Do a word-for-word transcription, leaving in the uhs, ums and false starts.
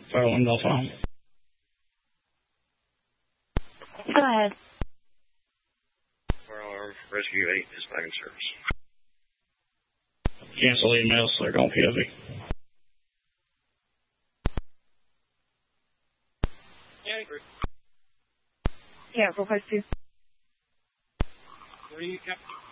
Federal Window phone. Go ahead. Rescue eight is back in service. Cancel emails so they're going P O V. Yeah, request two. Where are you, Captain?